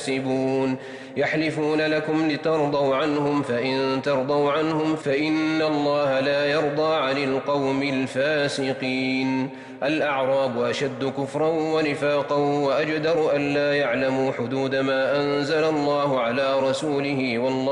يكسبون يحلفون لكم لترضوا عنهم فإن ترضوا عنهم فإن الله لا يرضى عن القوم الفاسقين الأعراب أشد كفرا ونفاقا وأجدر أن لا يعلموا حدود ما أنزل الله على رسوله والله